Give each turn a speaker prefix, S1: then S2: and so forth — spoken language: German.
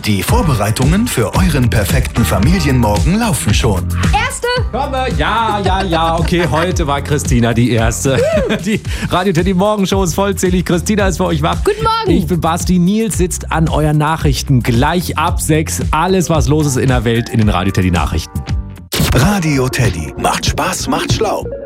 S1: Die Vorbereitungen für euren perfekten Familienmorgen laufen schon.
S2: Erste!
S3: Komme, ja, okay, heute war Christina die Erste. Die Radio Teddy Morgenshow ist vollzählig. Christina ist für euch wach.
S2: Guten Morgen.
S3: Ich bin Basti. Nils sitzt an euren Nachrichten. Gleich ab 6. Alles, was los ist in der Welt, in den Radio Teddy Nachrichten.
S1: Radio Teddy. Macht Spaß, macht schlau.